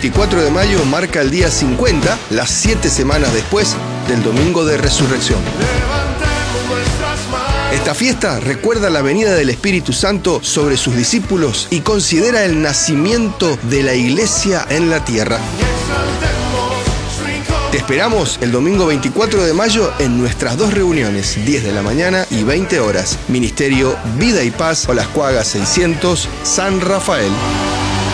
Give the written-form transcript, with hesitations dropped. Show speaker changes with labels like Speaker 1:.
Speaker 1: 24 de mayo marca el día 50, las 7 semanas después del Domingo de Resurrección. Esta fiesta recuerda la venida del Espíritu Santo sobre sus discípulos y considera el nacimiento de la Iglesia en la tierra. Te esperamos el domingo 24 de mayo en nuestras 2 reuniones, 10 de la mañana y 20 horas. Ministerio Vida y Paz, Olas Cuagas 600, San Rafael.